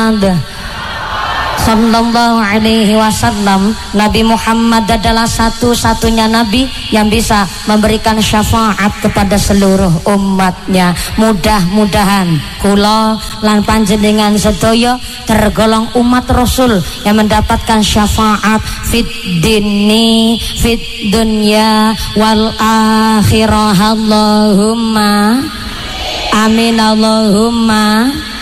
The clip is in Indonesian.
Muhammad Sallallahu alaihi wasallam. Nabi Muhammad adalah satu-satunya nabi yang bisa memberikan syafaat kepada seluruh umatnya. Mudah-mudahan kula lan panjenengan sedaya tergolong umat Rasul yang mendapatkan syafaat fid dini fid dunya wal akhirah. Allahumma amin Allahumma